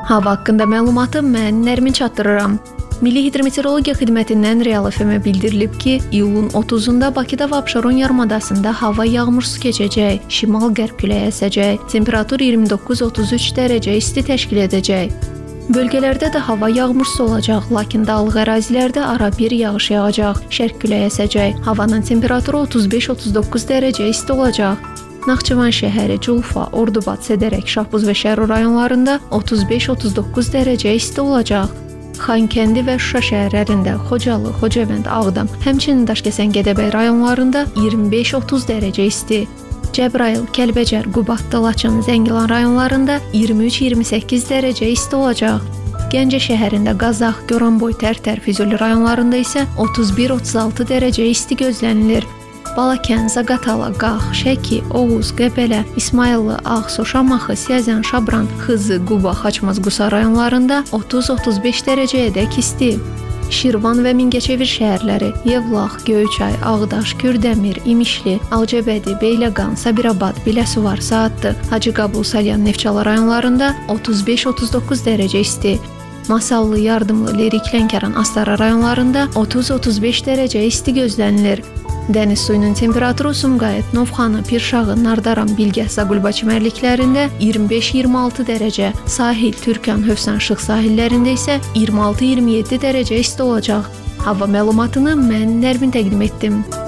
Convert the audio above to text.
Hava haqqında məlumatı mən Nərmin çatdırıram. Milli Hidrometeorologiya Xidmətindən Real FM-ə bildirilib ki, iyulun 30-da Bakıda və Abşeron yarımadasında hava yağmursuz keçəcək, şimal-qərb küləyi əsəcək, temperatur 29-33 dərəcə isti təşkil edəcək. Bölgələrdə də hava yağmursuz olacaq, lakin dağlıq ərazilərdə arabir yağış yağacaq, şərq küləyi əsəcək, havanın temperaturu 35-39 dərəcə isti olacaq. Naxçıvan şəhəri, Culfa, Ordubad, Sədərək, Şahbuz və Şərur rayonlarında 35-39 dərəcə isti olacaq. Xankəndi və Şuşa şəhərlərində, Xocalı, Xocavənd, Ağdam, həmçinin Daşkəsən, Gədəbəy rayonlarında 25-30 dərəcə isti. Cəbrayıl, Kəlbəcər, Qubadlı, Laçın, Zəngilan rayonlarında 23-28 dərəcə isti olacaq. Gəncə şəhərində, Qazax, Goranboy, Tərtər, Füzuli rayonlarında isə 31-36 dərəcə isti gözlənilir. Balakən, Zaqatala, Qax, Şəki, Oğuz, Qəbələ, İsmayıllı, Ağsu, Şamaxı, Siyəzən, Şabran, Xızı, Quba, Xaçmaz, Qusa rayonlarında 30-35 dərəcəyədək isti. Şirvan və Mingəçevir şəhərləri, Yevlax, Göyçay, Ağdaş, Kürdəmir, İmişli, Ağcabədi, Beyləqan, Sabirabad, Biləsuvar, Saatlı, Hacıqabul, Salyan, Neftçala rayonlarında 35-39 dərəcə isti. Masallı, Yardımlı, Lerik, Lənkəran, Astara rayonlarında 30-35 dərəcə isti gözlənilir. Dəniz suyunun temperaturu Sumqayıt, Novxanı, Pirşağı, Nardaran, Bilgəh, Zaqulba çimərliklərində 25-26 dərəcə, sahil, Türkan, Hövsan, Şıx sahillərində isə 26-27 dərəcə isti olacaq. Hava məlumatını mən Nərmin təqdim etdim.